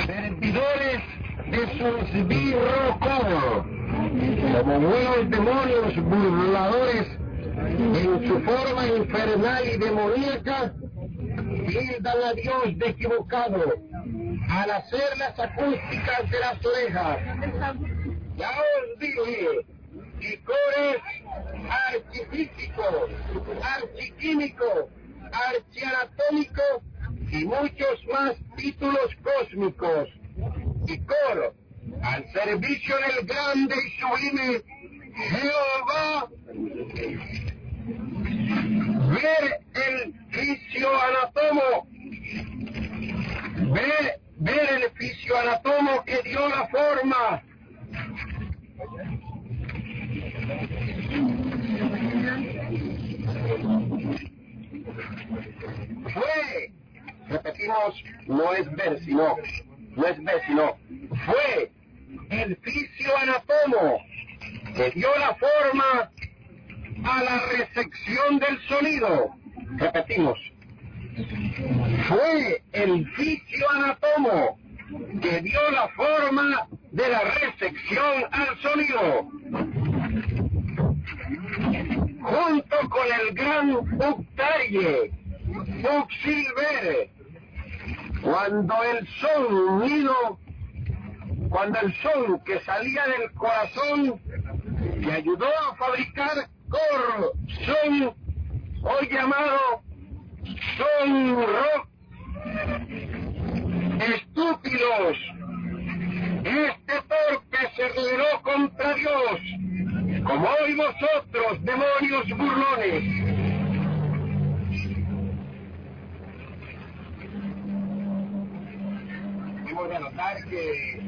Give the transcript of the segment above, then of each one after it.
servidores de su esbirro coro, como buenos demonios burladores en su forma infernal y demoníaca, tildan a Dios de equivocado al hacer las acústicas de las orejas. Ya os dije, licores archifísico, archiquímico, archianatómico y muchos más títulos cósmicos. Y coro, al servicio del grande y sublime Jehová, ver el fisioanatomo, ver el fisioanatomo que dio la forma. Fue, repetimos, no es ver sino, fue el fisioanatomo que dio la forma a la recepción del sonido. Repetimos, fue el fisioanatomo que dio la forma de la recepción al sonido, junto con el gran Uctarie, Uxilvere, cuando el son que salía del corazón que ayudó a fabricar son, hoy llamado son rock. Estúpidos, este torpe se rebeló contra Dios, como hoy vosotros, demonios burlones. Hemos de notar que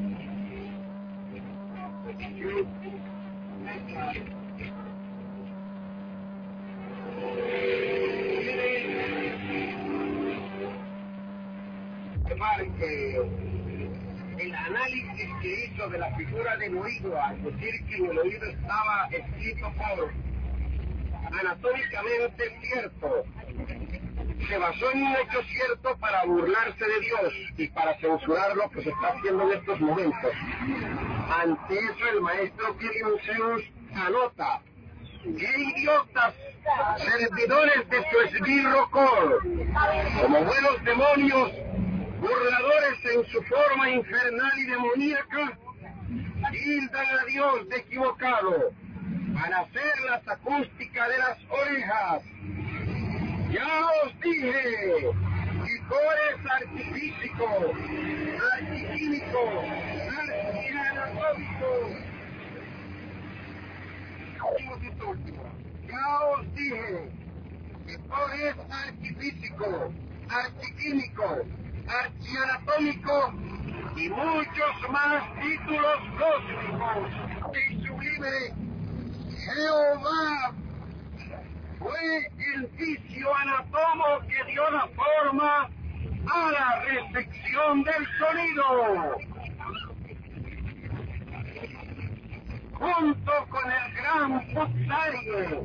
el análisis que hizo de la figura del oído, al decir que en el oído estaba escrito por anatómicamente cierto, se basó en un hecho cierto para burlarse de Dios y para censurar lo que se está haciendo en estos momentos. Ante eso el maestro William Zeus anota: ¡qué idiotas servidores de su esbirro cor! Como buenos demonios, burladores en su forma infernal y demoníaca, tildan a Dios de equivocado al hacer las acústicas de las orejas. Ya os dije, licores artifísico, archiquímico, archianatómico. Ya os dije, licores artifísico, archiquímico, archianatómico y muchos más títulos cósmicos. El sublime Jehová fue el fisioanatomo que dio la forma a la recepción del sonido, junto con el gran Puxarie,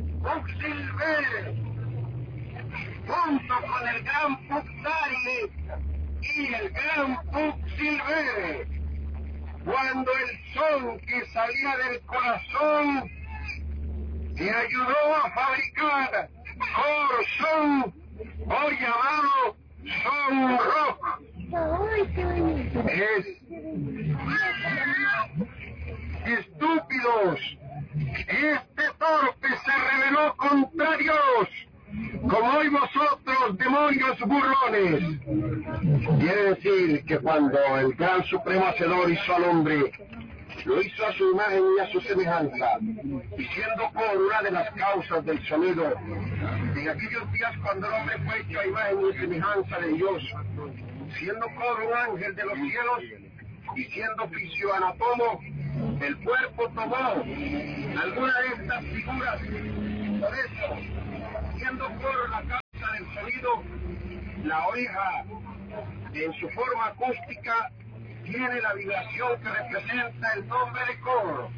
y el gran Puxilvere, cuando el son que salía del corazón que ayudó a fabricar son, hoy llamado son rock. Estúpidos, este torpe se rebeló contra Dios, como hoy vosotros, demonios burlones. Quiere decir que cuando el gran supremo hacedor hizo al hombre, lo hizo a su imagen y a su semejanza, y siendo por una de las causas del sonido, en aquellos días cuando el hombre fue hecho a imagen y semejanza de Dios, siendo por un ángel de los cielos, y siendo fisioanatomo, el cuerpo tomó alguna de estas figuras. Por eso, siendo por la causa del sonido, la oreja en su forma acústica tiene la vibración que representa el nombre de coro.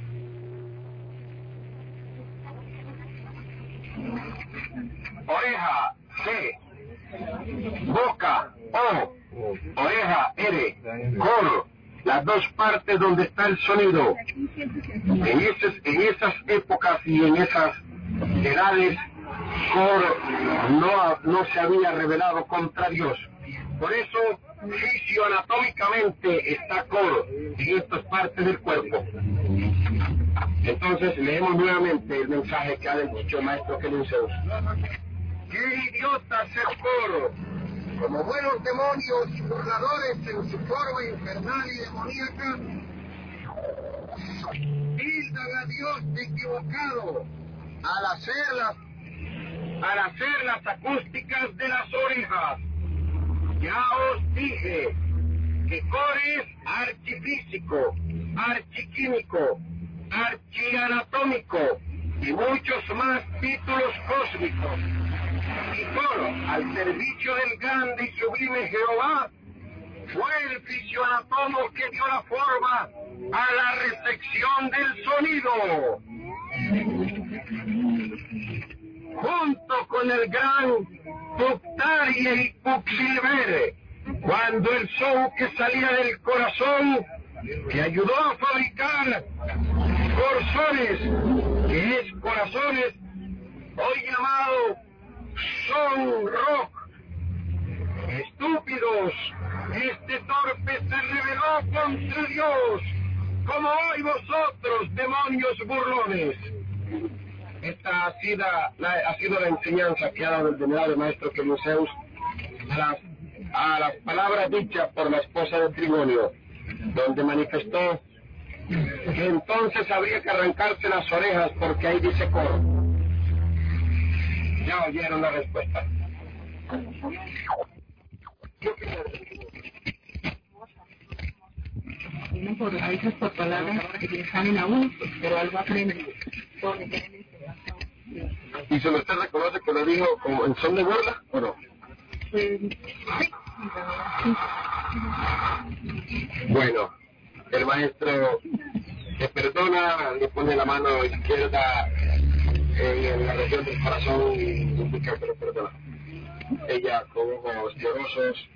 Oreja, C. Boca, O. oreja, ere, cor, las dos partes donde está el sonido. En esas épocas y en esas edades, Cor no se había rebelado contra Dios. Por eso, fisioanatómicamente está Cor en estas partes del cuerpo. Entonces, leemos nuevamente el mensaje que ha dicho el maestro Kelinceus. ¡Qué idiota es el Cor! Como buenos demonios y burladores en su forma infernal y demoníaca, tildan a Dios de equivocado al hacer las acústicas de las orejas. Ya os dije que Cor es archifísico, archiquímico, archianatómico y muchos más títulos cósmicos. Y Cor, al servicio del grande y sublime Jehová, fue el fisioanatomo que dio la forma a la recepción del sonido. Junto con el gran Puctarie y Puxilvere, cuando el son que salía del corazón, que ayudó a fabricar corzones, que es corazones, hoy llamado son rock. Estúpidos, este torpe se rebeló contra Dios, como hoy vosotros, demonios burlones. Esta ha sido la enseñanza que ha dado el venerable maestro Kelinceus a las palabras dichas por la esposa de Trigonio, donde manifestó que entonces habría que arrancarse las orejas porque ahí dice Cor. Ya oyeron la respuesta. A veces por palabras que saben aún, pero algo aprenden. ¿Y se usted reconoce que lo dijo como en son de burla o no? Sí. Bueno, el maestro le perdona, le pone la mano izquierda en la región del corazón y indica que lo perdona. Ella con ojos llorosos,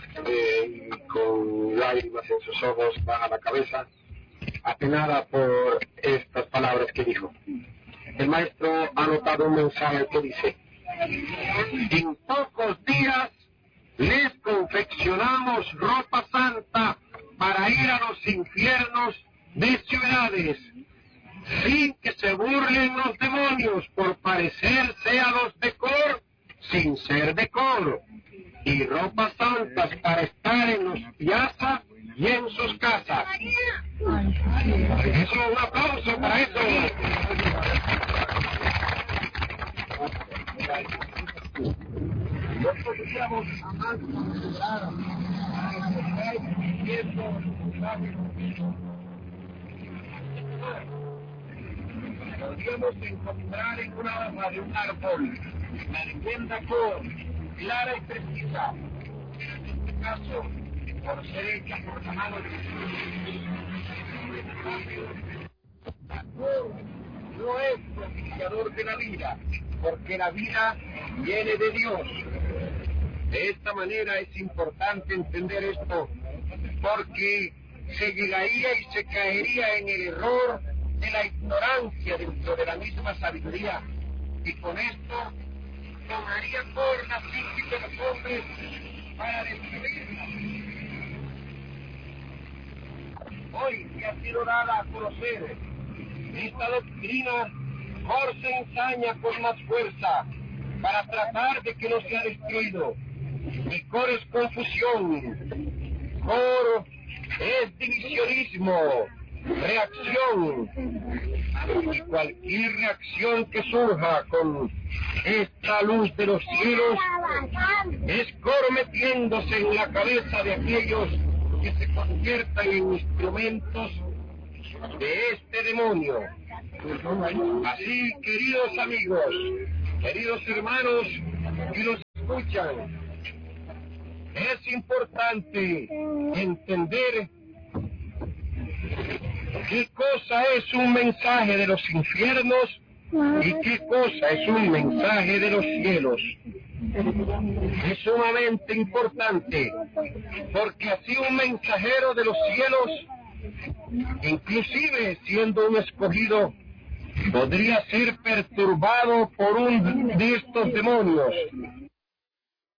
con lágrimas en sus ojos, baja la cabeza, apenada por estas palabras que dijo. El maestro ha anotado un mensaje que dice: en pocos días les confeccionamos ropa santa para ir a los infiernos de ciudades, sin que se burlen los demonios por parecerse a los de Cor, sin ser de Cor, y ropas santas para estar en los piazzas y en sus casas. Eso, un aplauso para eso. No podríamos jamás considerar podríamos encontrar en una hoja de un árbol la leyenda Cor, clara y precisa, en este caso, por ser hecha por la mano de Cor no es propiciador de la vida, porque la vida viene de Dios. De esta manera es importante entender esto, porque se llegaría y se caería en el error de la ignorancia dentro de la misma sabiduría, y con esto tomaría por la psique de los hombres para destruirla. Hoy que ha sido dada a conocer esta doctrina, Cor se ensaña con más fuerza para tratar de que no sea destruido. Y Cor es confusión, Cor es divisionismo, reacción, y cualquier reacción que surja con esta luz de los cielos es Cor metiéndose en la cabeza de aquellos que se conviertan en instrumentos de este demonio. Así, queridos amigos, queridos hermanos que nos escuchan, es importante entender qué cosa es un mensaje de los infiernos y qué cosa es un mensaje de los cielos. Es sumamente importante, porque así un mensajero de los cielos, inclusive siendo un escogido, podría ser perturbado por un de estos demonios